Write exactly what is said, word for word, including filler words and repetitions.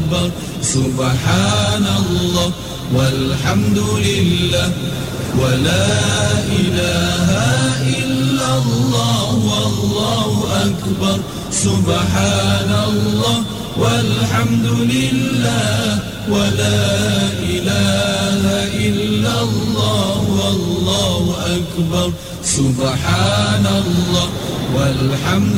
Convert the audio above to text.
أكبر سبحان الله والحمد لله ولا إله إلا الله والله أكبر سبحان الله والحمد لله ولا إله إلا الله والله أكبر سبحان الله والحمد